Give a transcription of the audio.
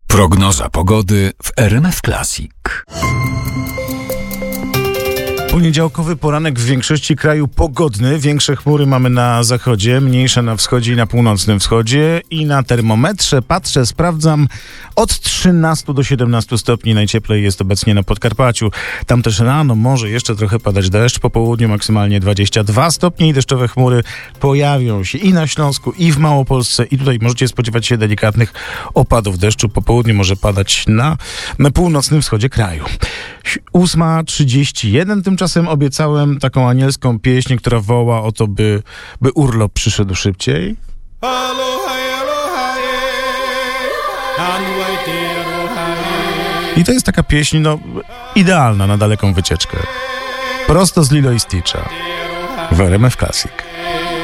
Prognoza pogody w RMF Classic. Poniedziałkowy poranek w większości kraju pogodny. Większe chmury mamy na zachodzie, mniejsze na wschodzie i na północnym wschodzie. I na termometrze patrzę, sprawdzam, od 13 do 17 stopni najcieplej jest obecnie na Podkarpaciu. Tam też rano może jeszcze trochę padać deszcz, po południu maksymalnie 22 stopnie i deszczowe chmury pojawią się i na Śląsku, i w Małopolsce. I tutaj możecie spodziewać się delikatnych opadów deszczu. Po południu może padać na północnym wschodzie kraju. 8:31, tymczasem obiecałem taką anielską pieśń, która woła o to, by urlop przyszedł szybciej. I to jest taka pieśń, idealna na daleką wycieczkę. Prosto z Lilo i Stitcha w RMF Classic.